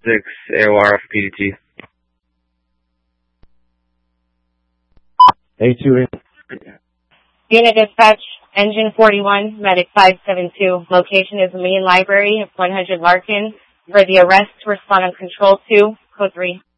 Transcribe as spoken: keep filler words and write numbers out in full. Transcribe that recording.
six, A O R F P D T. A two in. Unit dispatch, engine forty-one, medic five seven two. Location is the main library, one hundred Larkin. For the arrest, respond on control two, code three.